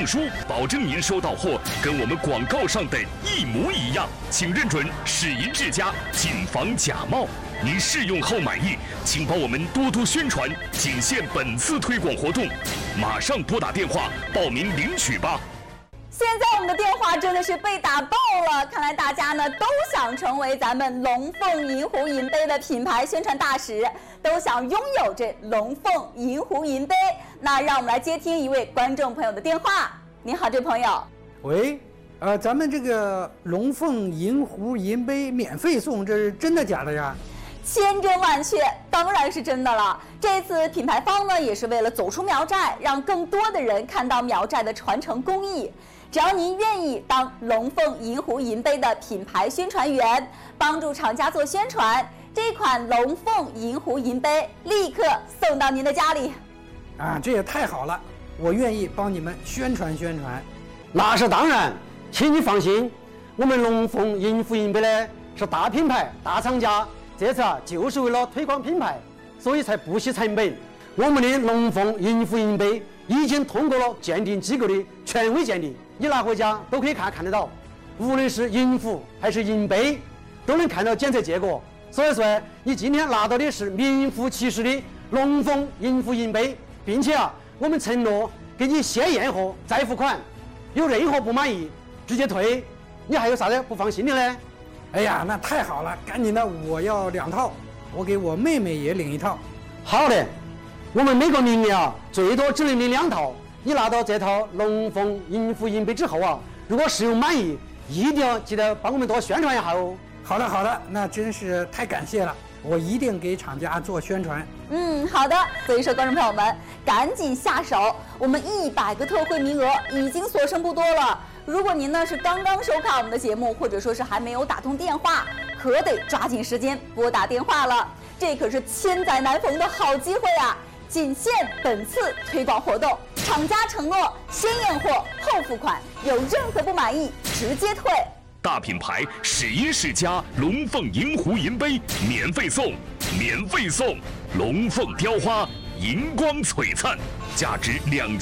证书，保证您收到货跟我们广告上的一模一样。请认准世银世家，谨防假冒。您试用后满意，请帮我们多多宣传，仅限本次推广活动。马上拨打电话报名领取吧。 现在我们的电话真的是被打爆了，看来大家呢都想成为咱们龙凤银湖银杯的品牌宣传大使，都想拥有这龙凤银湖银杯。那让我们来接听一位观众朋友的电话。你好，这朋友。 喂，咱们这个龙凤银湖银杯免费送，这是真的假的呀？ 千真万确，当然是真的了。这次品牌方呢，也是为了走出苗寨，让更多的人看到苗寨的传承工艺。只要您愿意当龙凤银湖银杯的品牌宣传员，帮助厂家做宣传，这款龙凤银湖银杯立刻送到您的家里。 这也太好了，我愿意帮你们宣传宣传。 那是当然，请你放心，我们龙凤银湖银杯呢是大品牌、大厂家。这次就是为了推广品牌，所以才不惜成本。我们的龙凤银湖银杯已经通过了鉴定机构的权威鉴定，你拿回家都可以看得到。无论是银壶还是银杯，都能看到检测结果。所以说，你今天拿到的是名副其实的龙凤银湖银杯，并且我们承诺给你先验货再付款，有任何不满意直接退。你还有啥子不放心的呢？ 哎呀，那太好了，赶紧的，我要2套，我给我妹妹也领1套。 好的，我们每个邻里最多只能领2套。你拿到这套龙凤银湖银杯之后如果使用满意，一定要记得帮我们多宣传一下哦。 好的，那真是太感谢了，我一定给厂家做宣传。 好的。所以说，观众朋友们，赶紧下手，我们100个特惠名额已经所剩不多了。如果您呢是刚刚收看我们的节目，或者说是还没有打通电话，可得抓紧时间拨打电话了。这可是千载难逢的好机会啊！仅限本次推广活动，厂家承诺先验货后付款，有任何不满意直接退。 大品牌世银世家龙凤银湖银杯免费送，龙凤雕花银光璀璨，价值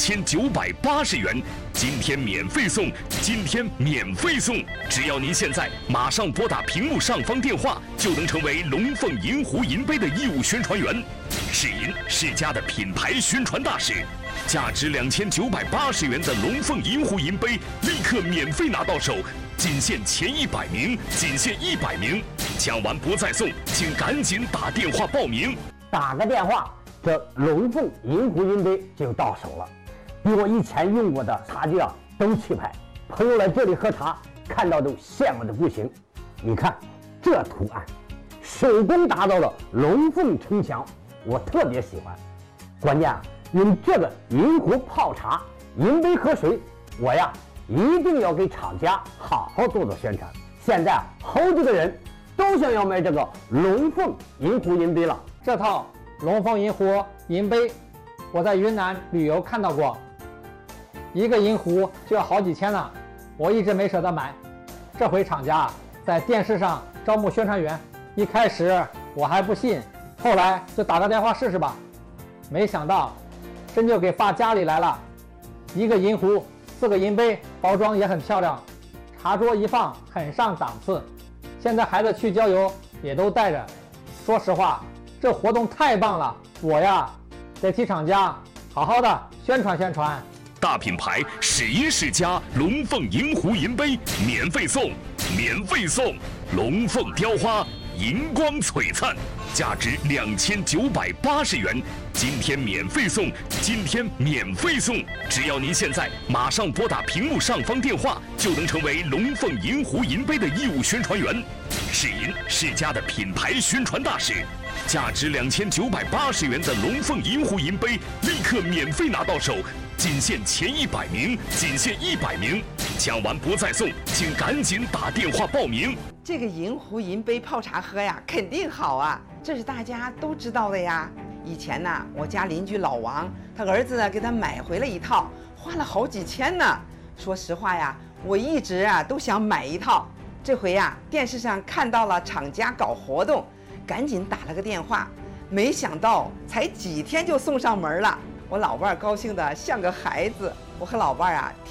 2980元。今天免费送，只要您现在马上拨打屏幕上方电话，就能成为龙凤银湖银杯的义务宣传员，世银世家的品牌宣传大使。价值2980元的龙凤银湖银杯立刻免费拿到手，仅限前100名，抢完不再送，请赶紧打电话报名。 打个电话，这龙凤银湖银杯就到手了，比我以前用过的茶具都气派。朋友来这里喝茶，看到都羡慕的不行。你看这图案，手工打造的龙凤城墙，我特别喜欢。关键用这个银壶泡茶，银杯喝水，我一定要给厂家好好做宣传。现在好几个人都想要买这个龙凤银湖银杯了。 这套龙凤银湖银杯，我在云南旅游看到过，一个银壶就要好几千呢，我一直没舍得买。这回厂家在电视上招募宣传员，一开始我还不信，后来就打个电话试试吧。没想到真就给发家里来了，一个银壶4个银杯，包装也很漂亮，茶桌一放很上档次。现在孩子去郊游也都带着。说实话，这活动太棒了，我得替厂家好好的宣传宣传。 大品牌世银世家龙凤银湖银杯免费送，龙凤雕花银光璀璨，价值2980元。今天免费送，只要您现在马上拨打屏幕上方电话，就能成为龙凤银湖银杯的义务宣传员，世银世家的品牌宣传大使。价值2980元的龙凤银湖银杯立刻免费拿到手，仅限前100名，抢完不再送，请赶紧打电话报名。 这个银壶银杯泡茶喝肯定好啊，这是大家都知道的呀。以前我家邻居老王，他儿子给他买回了一套，花了好几千呢。说实话我一直都想买一套。这回电视上看到了厂家搞活动，赶紧打了个电话，没想到才几天就送上门了。我老伴儿高兴的像个孩子，我和老伴儿